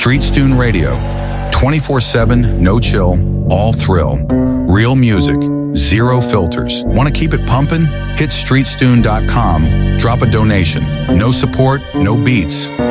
Streetstune Radio. 24/7, no chill, all thrill. Real music, zero filters. Want to keep it pumping? Hit streetstune.com, drop a donation. No support, no beats.